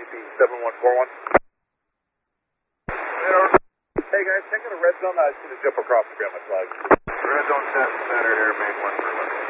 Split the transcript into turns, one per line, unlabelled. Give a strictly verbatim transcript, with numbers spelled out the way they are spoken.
C seven one four one. Hey guys, check out a red zone. I just going to jump across to grab my flag.
Red zone set center here, main one for one.